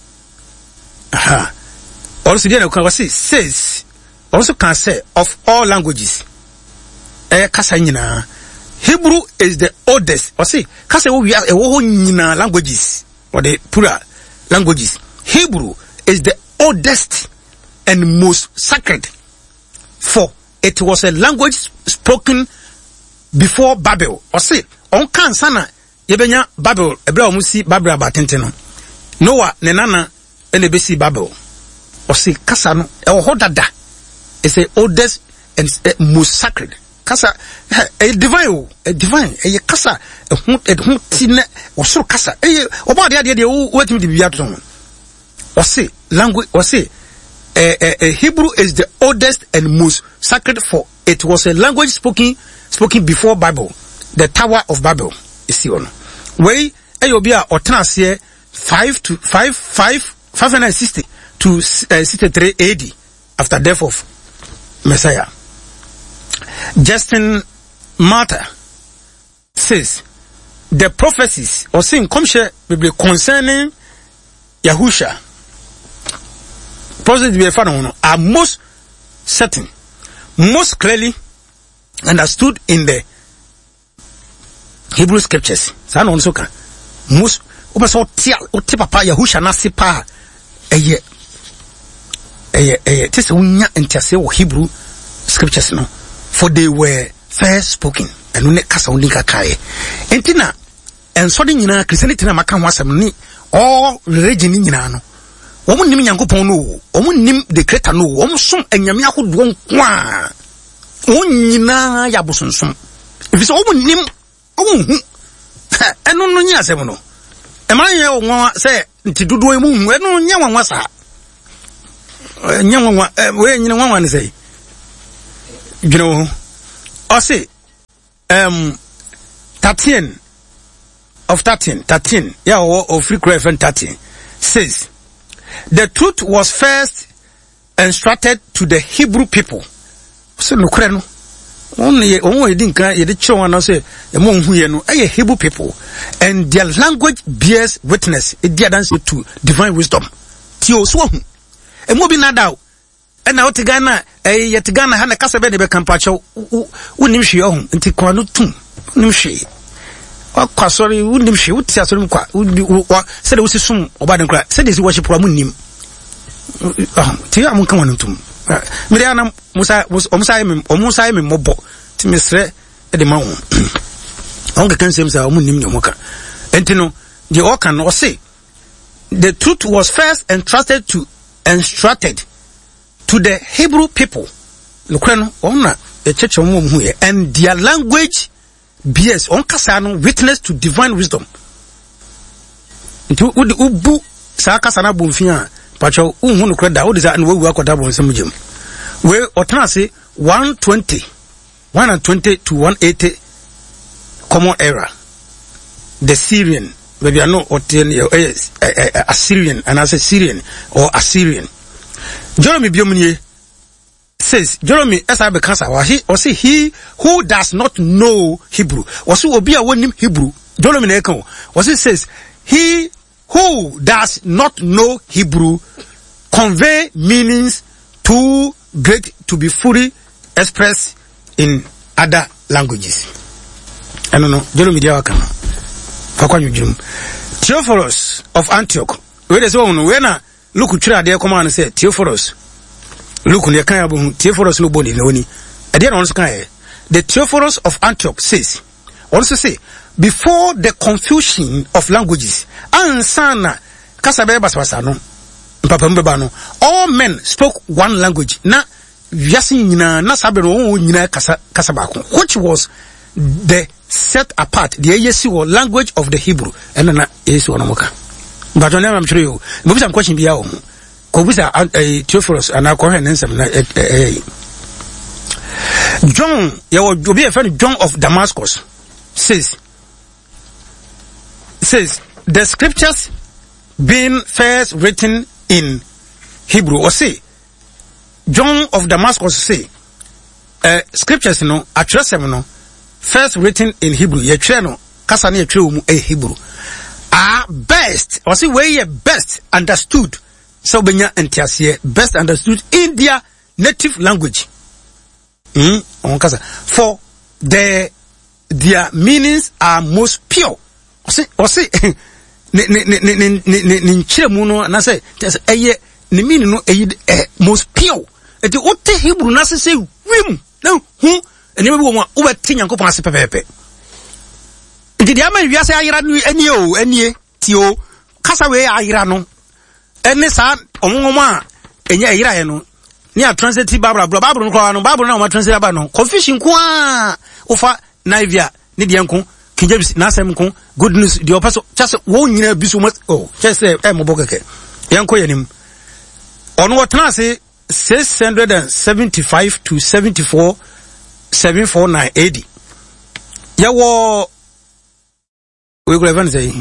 Aha. Also there no say says also can say of all languages. Eh kasa nyina. Hebrew is the oldest. Or say kasa we are ewo nyina languages or the plural languages. Hebrew is the oldest and most sacred, for it was a language spoken before Babel. Or say on kan sana yebenya Babel ebra omusi Babel abatente no. Noah ne nana ene besi Babel. Or say kasa no ewo hodada. It's the oldest and uh, most sacred. Kasa a divine, a divine, a kasa, a hum tine or so kasa. A about the idea they wait me to be out on. Or say language or say a Hebrew is the oldest and most sacred, for it was a language spoken spoken before Bible, the Tower of Babel. Is see on. Way Ayobia or Transia five to five five five hundred sixty to sixty three A D after death of Messiah. Justin Martyr says the prophecies or saying concerning Yahusha prophecies be found are most certain, most clearly understood in the Hebrew scriptures. San also can most obaso tia oti papa Yahusha nasipa eye eye eye tese unya entiase wo Hebrew scriptures no, for they were first spoken and ne kasa undi kakae entina enso de nyina Christianity na maka ho asem ni all religion nyina no wo nim Nyankopon no wo nim the creator no wo som anyame ahodo nko a wo nyina ya bosonsom if so wo nim wo hu eno no nya asem no e ma ye wo say nti dodo emu hu eno nya wanwa sa nyanwa we nyina nwanwa ne say you know or say um thirteen of thirteen thirteen yeah or free reference thirteen says the truth was first instructed to the Hebrew people. So no kure no only only din kan ye de chiro na say e mo hu ye no e Hebrew people and their language bears witness e dia dance to divine wisdom ti o so hu e mo bi nada e na o Ghana e ye Ghana ha na kasa be de be kampache unim hwe ho nti kwa no tum unim hwe kwa sorry unim hwe uti asori kwa se de wo sisum oba den kra se de si worship wa munim ah ti am kan wanu tum me dia na musa omusa me omusa me mobo ti mesre e de ma wo on ka kan sem sa omunim ne moka enti no the all can or say the truth was first entrusted to instructed to the Hebrew people lokre no ona e cheche mo mu hu and their language bears on kasa no witness to divine wisdom nti ubu sa kasa na bomfia pacho unhu no kreda wo disa no wawu akoda bon sem gem we otana say one twenty one twenty to one eighty common era the Syrian maybe I know Assyrian and I say Syrian or Assyrian Jeremy Biomunye says Jeremy Esabe Kansa wa he or say he who does not know Hebrew was who obi a wonim Hebrew Jeremy na kan was it says he who does not know Hebrew convey meanings too great to be fully expressed in other languages. I don't know. Jeremy Diawakana. Fakwanyu jum. Theophilus of Antioch. Where they say, when I look at their command and say, Theophilus. Look, near Kayabu, Theophilus no body, no ni. I didn't also say, the Theophilus of Antioch says, also say, before the confusion of languages, ansana kasabeba swasano papa mbebano all men spoke one language na yasi nyina na sabero nyina kasa kasabako which was the set apart the yesi or language of the Hebrew and na yesi onomoka but on am sure you maybe some question bia o ko bisa Theophilus and I call her nsem na John ya obi a friend John of Damascus says says the scriptures being first written in Hebrew or say John of Damascus say uh, scriptures no atresem no first written in Hebrew ye twa no kasa na ye twa mu e Hebrew are best or say we best understood so benya entiase best understood in their native language mm on kasa for the their meanings are most pure or say or say ne ne ne ne ne ne nchiremu no na say eye ne meaning no eye most pure eti ote Hebrew na say wim na hu eni be wo ma wo beti Nyankopon ase pepepe enti dia ma wiase ayira no eni o eni ti o kasa we ayira no eni sa omwom a enya ayira ye no ni a translate Bible Bible no kwa no Bible na o ma translate ba no confusion ko a ofa naivia ni de nko kinjebis na asem ko good news the opeso just wo nyina bisu mo oh just say e mo bokeke yanko yanim ono wotna say six hundred seventy-five to seventy-four seven forty-nine A D ya wo we go even say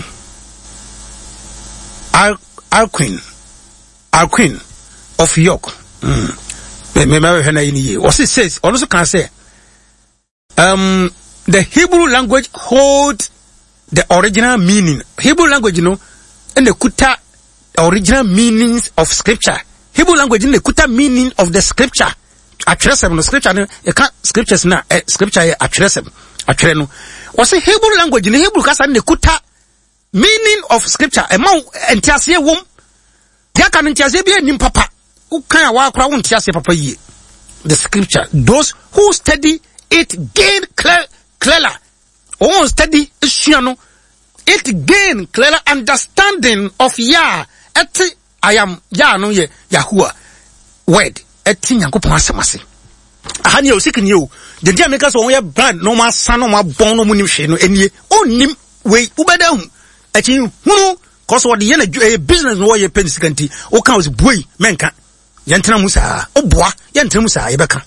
al al queen al queen of York mm me me me hena yini what it says also can say um the Hebrew language holds the original meaning. Hebrew language, you know, and the kuta original meanings of scripture. Hebrew language in the kuta meaning of the scripture. Atresem no scripture no you can't scriptures na eh, scripture atresem atre no. Was a Hebrew language in the Hebrew kasa the kuta meaning of scripture. E ma entiase wom. Dia kan entiase bi nim papa. U kan wa kra won entiase papa yi. The scripture. Those who study it gain clear clearer. Oh, study isuano. It gain clearer understanding of Yah. Eti I am Yah no ye Yahuwah word. Eti Nyankopon asemase. Ahani o sikin yo. The dia make us on ye brand no ma san no ma bon no munim hwe no enie. Onim we ubeda hu. Eti hunu cause what the ye business no ye pensikanti. O kan was boy menka. yentena musa oboa yentena musa yebeka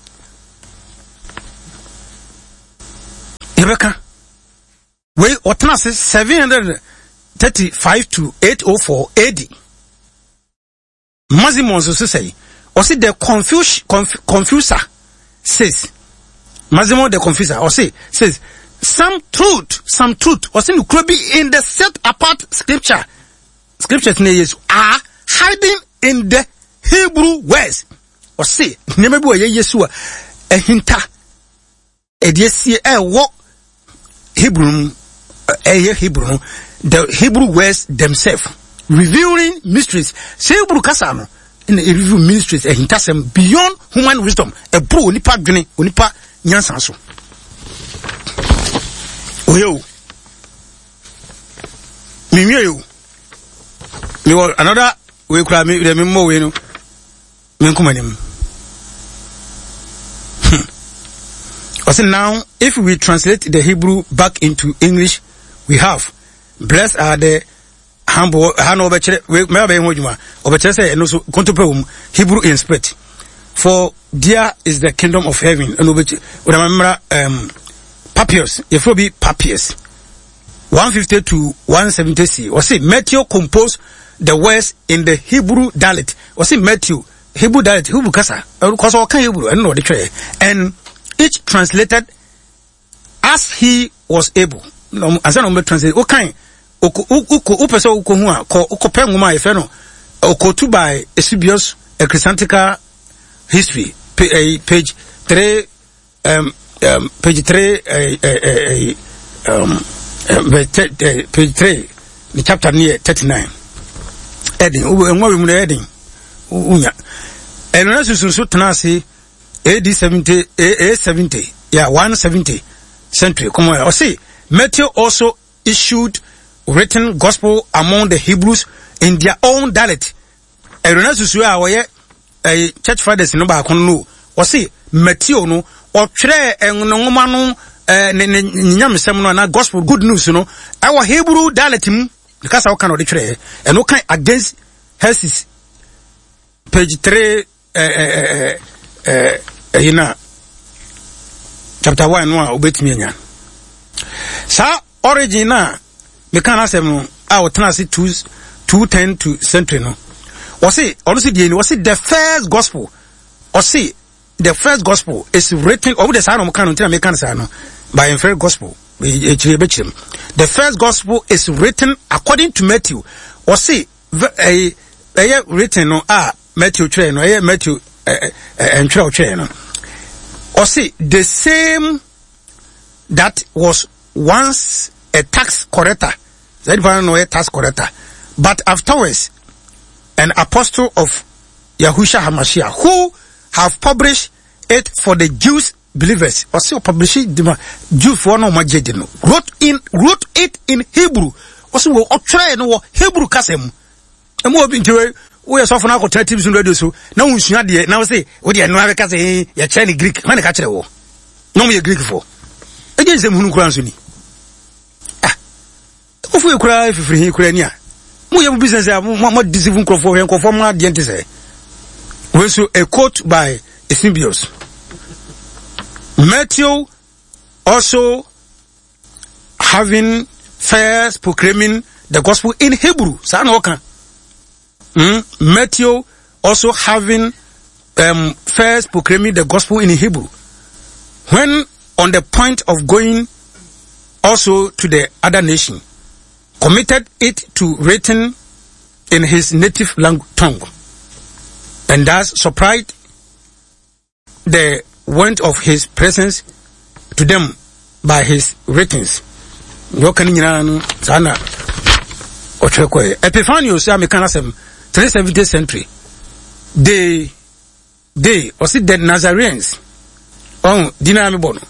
yebeka we otena se seven thirty-five to eight oh four A D Massimo so say or see the confuse conf, confuser says Massimo the confuser or say says some truth some truth or see could be in the set apart scripture scriptures are hiding in the Hebrew words or say never be a Yeshua a hinta a dear a walk Hebrew a Hebrew the Hebrew words themselves revealing mysteries say Hebrew kasano in the review mysteries a hintasem beyond human wisdom a bro nipa dwene onipa nyansa so oyo mi mi yo mi were another we kura me the mo we no me nkomanim also now if we translate the Hebrew back into English we have blessed are the humble hano obechere we me abe hodwuma obechere say no so kontopum Hebrew in spirit for there is the kingdom of heaven and obechere remember um Papias if will be Papias one fifty to one seventy C or say Matthew composed the words in the Hebrew dialect or say Matthew Hebrew dialect Hebrew kasa because all can Hebrew and no the tray and each translated as he was able no as no translate okay oko oko upese oko hu a ko oko pe nwoma efe no oko tu by Eusebius Ecclesiastical History page three um um page three uh, uh, um page three the chapter near thirty-nine heading nwa we mu heading unya eno susu so tenase A D seventy A seventy yeah one seventy century come on or see Matthew also issued written gospel among the Hebrews in their own dialect eno susu a wo ye church fathers no ba kon no or see Matthew no or tre enwoma no eh nyamsem no na gospel good news no our Hebrew dialect mu because how can we tre and no kind against Hesis page three eh eh eh you know chapter one no obetimi anya sa origin na me kan asem a wo tena se two ten to century no or say also the was the first gospel or say the first gospel is written over the side of Mekano until American Sano by infer gospel. The first gospel is written according to Matthew. Or see a a written no ah Matthew train or a Matthew and train. Or see the same that was once a tax collector. That one no a tax collector. But afterwards an apostle of Yahushua HaMashiach who have published it for the Jews believers or still publishing the Jew for no majidino wrote in wrote it in Hebrew also will try no Hebrew kasem and more been to we are so for now alternatives in radio so now we should now say what you know because ya Chinese Greek man catch the war no me Greek for against them who kuransuni ah if we cry if free Ukraine mo your business mo deceive crofo hen crofo ma de ente say we so a quote by Eusebius. Matthew also having first proclaiming the gospel in Hebrew. Mm? Matthew also having um, first proclaiming the gospel in Hebrew. When on the point of going also to the other nation, committed it to written in his native language tongue, and thus surprised the want of his presence to them by his writings. Epiphanius, American three seventieth century. They, they, or see the Nazarenes, oh, Dinami Bono,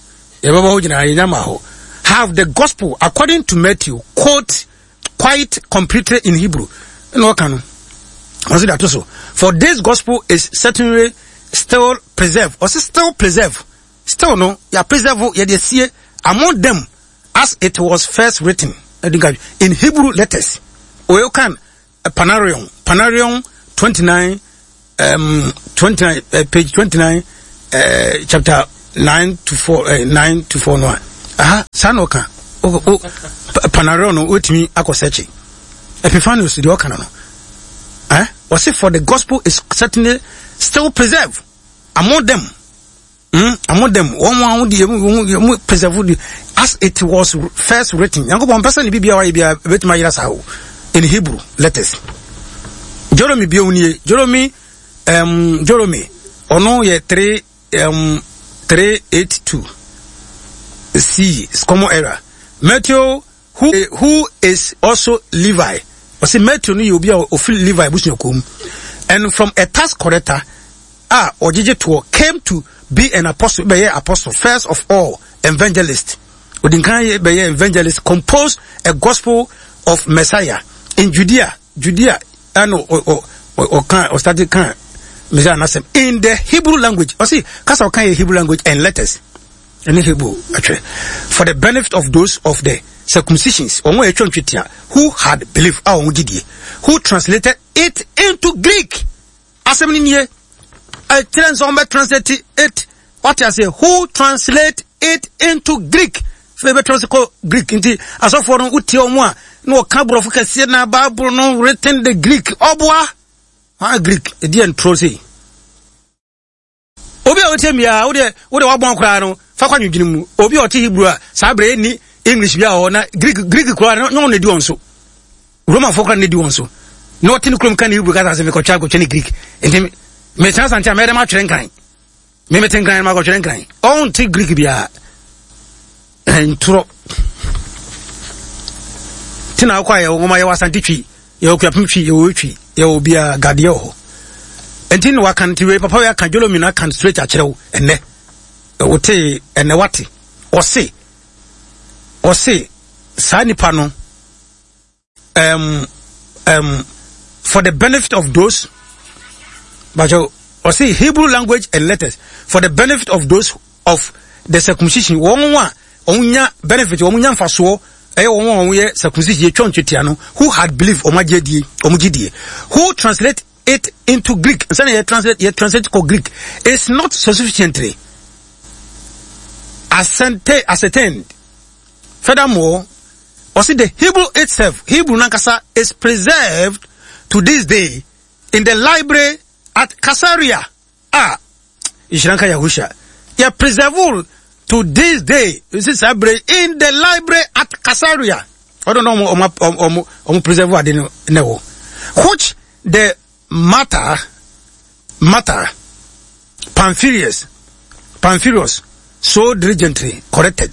have the gospel according to Matthew, quote, quite completely in Hebrew. No can. Was it that also? For this gospel is certainly still preserved, or still preserved, still no, ya preserve, ya de see among them as it was first written in Hebrew letters. Or you can a Panarion, Panarion twenty-nine, um twenty-nine uh, page twenty-nine uh, chapter nine to four uh, nine to four no aha sanoka o o panaro no otimi akosechi Epiphanius the okana no eh was it for the gospel is certainly still preserved among them. Mm, among them, one one the preserved as it was first written. Yankopon person be bia bia bet my in Hebrew letters. Jeremy Bioni, Jeremy, um, Jeremy, ono ye three um three eight two. C is common error. Matthew, who who is also Levi. Was it Matthew ni you be a Levi business and from a tax collector. Ah, Ojijetuo came to be an apostle, be an apostle, first of all, evangelist. Udinkan be an evangelist, composed a gospel of Messiah in Judea, Judea, I know, or or or can or study can Messiah Nasem in the Hebrew language. Or see, cause I can Hebrew language and letters in Hebrew actually for the benefit of those of the circumcisions who had believed, who translated it into Greek. Assembly. I translate it. What I say? Who translate it into Greek? Favorite translate Greek into as of for uti omwa no kabro fuka sie na Bible no written the Greek. Obwa ah Greek e di entrose. Obi a wotem ya wo de wo de wabon kra no fa kwa nwudwini mu. Obi a wote Hebrew a sabre ni English bia ho na Greek Greek kra no no di wonso. Roman folk na di wonso. No tin krom kan Hebrew ka say me ko twa ko cheni Greek. Enti me chance antia me dem atwere nkran me me tenkran ma ko twere nkran on ti Greek bia entro tina kwa ye ngoma ye wasanti twi ye okua pimtwi ye wotwi ye obia gade ho enti no wakanti we papa ya kan jolomi na kan straight akyerɛw enne wote enne wate ose ose sa nipa no um um for the benefit of those but you or say Hebrew language and letters for the benefit of those of the circumcision. One one onya benefit omunya mfaso eh one one ye circumcision ye twonchetia no who had believed omagedie omugidie who translate it into Greek. So ye translate ye translate to Greek is not sufficiently ascertained. Furthermore, or see the Hebrew itself, Hebrew nankasa is preserved to this day in the library at Caesarea. Ah, Ishranka Yahusha. Yeah, preserved to this day. This is in the library at Caesarea. I don't know om om om preserve I didn't know. Which the matter matter Pamphilus Pamphilus so diligently corrected.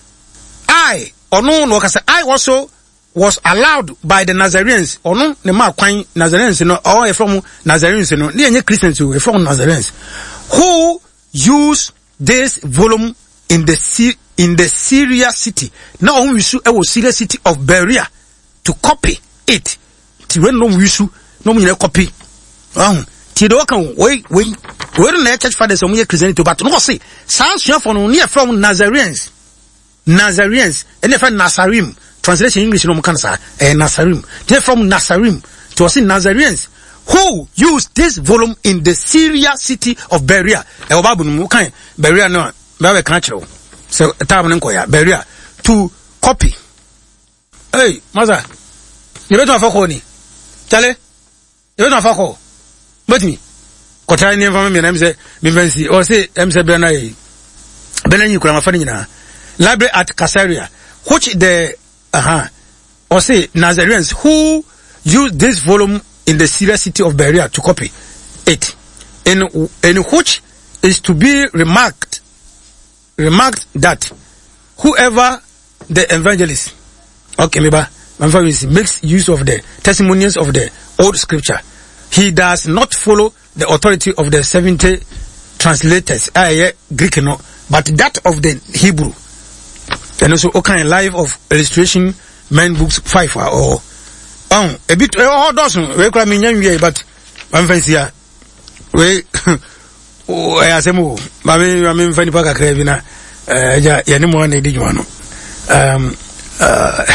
I or no no I also was allowed by the Nazarenes or no the ma kwan Nazarenes no or from Nazarenes no they are Christians who from Nazarenes who use this volume in the in the Syria city now we issue a Syria city of Berea to copy it ti when no we issue no we copy um ti do kan we we we na church fathers so we Christianity but no say sans for no near from Nazarenes Nazarenes and from Nazarim translation English no kansa eh Nazarim they from Nazarim to us in Nazarenes who used this volume in the Syria city of Berea e obabu no kan Berea no ba kan chiro so time no ya Berea to copy hey maza you better afako ni chale you better afako but me ko try ni fam me na me say me fancy or say em say be na yi be na yi kura ma fa ni na library at Caesarea which the uh-huh or say Nazarenes who used this volume in the Syria city of Berea to copy it in in which is to be remarked remarked that whoever the evangelist okay maybe makes use of the testimonies of the old scripture he does not follow the authority of the seventy translators ah yeah, Greek no but that of the Hebrew and also okay life of illustration men books five or um a bit oh doesn't we cry me nyanwie but I'm fancy here we oh I asemo mami mami mfani pa kakra bi na eh ya ya ni mo na di dwuma no um uh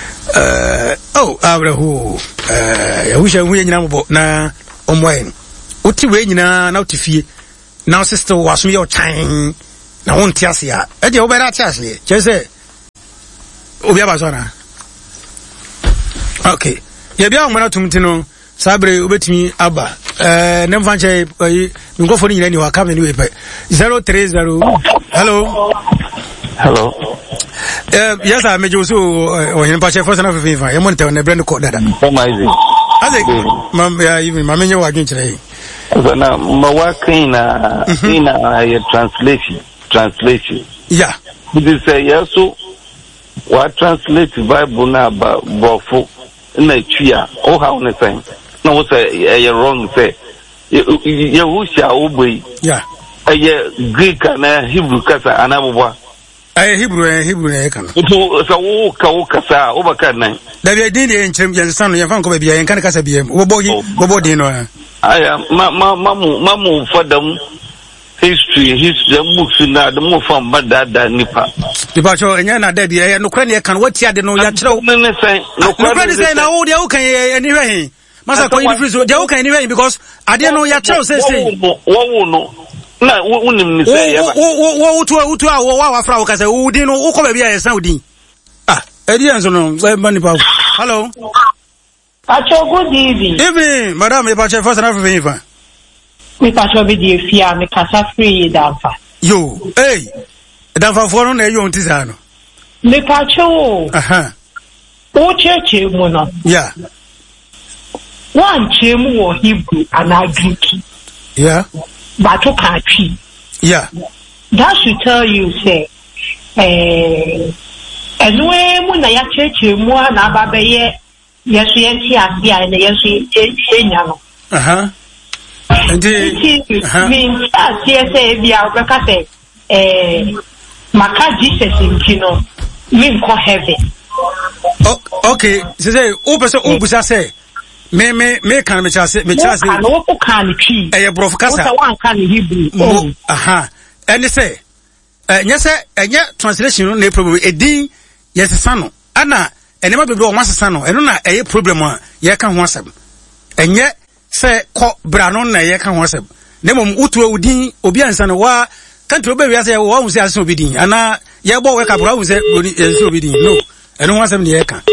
uh oh abrahu eh ya wisha hu nyina mo na omwen Uti we nyina na utifie. Now sister was me your time. Na won ti ase a. E de obera ti ase. Je say obi abazona. Okay. Ye bia o mara tumti no sabre obetimi aba. Eh nem fanche ngofo ni nyina ni wa kam ni we pe. zero three zero. Hello. Hello. Uh, yes, I made you so or in Pacha first and a favor. I want to tell the brand code that. Oh, my God. I think, Mam, even my menu again today. So now, my work in a in a translation. Translation. Yeah. This say yes, so what translate Bible now, but for in a chia. Oh, how on the same. No, say you're wrong. Say you who shall obey. Yeah. A Greek and Hebrew kasa anabuwa. I Hebrew and Hebrew I can. So so ka kasa obaka nan. Da bi din dey nchem yan san yan fan ko bia yan kan kasa bia wo bogi wo bodi no. Aya ma ma mamu mamu fadam history history books na the mo fam bada da nipa. Nipa cho enya na da bia no kra ne kan wati ade no ya kyerɛw. Ne sen no kra ne sen na wo dey wo kan ani hwe. Masa ko ni free so dey wo kan ani hwe because ade no ya kyerɛw say say. Wo wo no. Na unim ni say ya ba. Wo wo utu utu a wo wa fra wo ka say wo din no wo ko ba bia ya san wo din. Ah, edi anso no ba ni pa. Hello. Pacho, good evening. Evening, madam, me pacho first and everything. Me pacho be the fear me kasa free danfa. Yo, hey. Danfa for no you on tisano. Me pacho. Aha. O cheche mo no. Yeah. One chemu wo Hebrew and Greek. Yeah. But o can tree. Yeah. That should tell you say eh enwe mu na ya cheche mu na babeye yesu yenti asia na yesu yenya no. Aha. Ndi mean asia say bia obeka say eh maka Jesus nkino me nko heaven. Oh, okay. So say o person o busa say me me me kan me chase me chase. No o kan twi. Eh brof kasa. O wan kan Hebrew. Oh, aha. And say eh nyese enye translation no na problem edin yes sano. Ana enema bebre o masesa no eno na eye problem a ye ka ho asem enye se ko bra no na ye ka ho asem na mom utu udin obi ansa no wa kantro be wi ase wo hu se ase obi din ana ye bo we ka bra hu se ase obi din no eno ho asem ne ye ka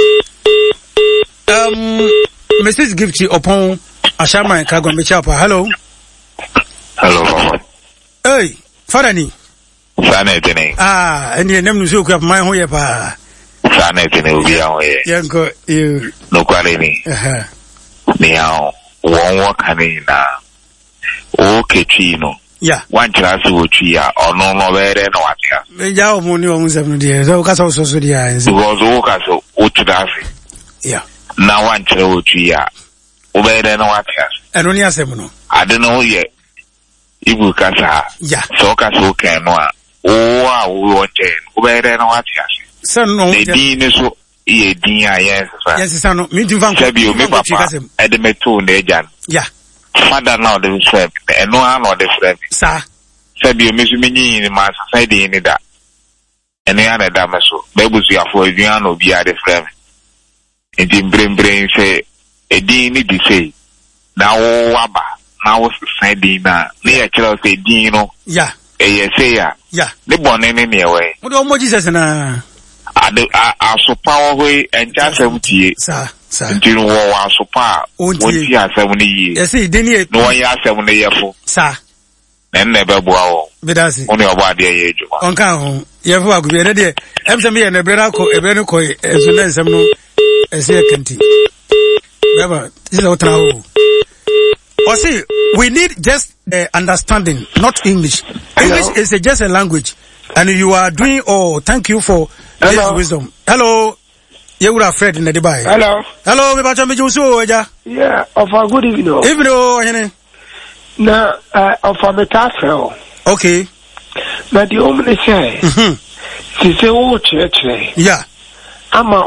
um Missus Gifty upon Ashama Kago Mechapa. Hello. Hello, Mama. Hey, Farani. Sana tene. Ah, and your name is you up my hoya pa. Sana tene ubi ya we. Yanko you. No kwale ni. Aha. Ni hao wonwa kane na o kechi no. Yeah. One class wo chi ya ono no bere no atia. Me ja o mo ni o mo seven dia. So ka so so so dia. Because o ka so o tudasi. Yeah. Na one class wo chi ya o bere no atia. Eno ni asem no. Ade no ye ibu kasa. Yeah. So ka so ken no a o a o wonte o bere no atia. So no. The din so ye din a yes fa. Yes sir no. Me tin fan ko. Sabi o me papa e de meto na ejan. Yeah. Father now the frame and no one or the frame. Sir. Sabi o me so menyi ni ma side ni da. Ene ya na da maso. Be buzu ya fo eduan obi a the frame. Enti brain brain say e din ni di say. Na wo waba. Na wo side na. Na ya kira say din no. Yeah. E ye say ya. Yeah. Ne bone ni ne we. Wo do mo Jesus na. Ade asopa wo we enja seventy. Sir. Sir. Nti wo wa asopa. Wonti asem ni yi. Yes, e dey ni. No ya asem ni yefo. Sir. Na nne be boa wo. Bedasi. Oni obo ade ye ejuma. Onka ho. Yefo agubi ene de. Emse me ye na brera ko ebe no ko ezu na nsem no. Ese kanti. Baba, this is what now. Or see, we need just uh, understanding, not English. English Hello. Is a, just a language. And you are doing, oh, thank you for Hello. this wisdom. Hello. You would have Fred in the Dubai. Hello. Hello, me bacha me jusu oja. Yeah, of a good evening. Evening, oh, yene. Na, uh, of a metafel. Okay. Na the omni say. Mhm. She say, oh, church. Yeah. I'm a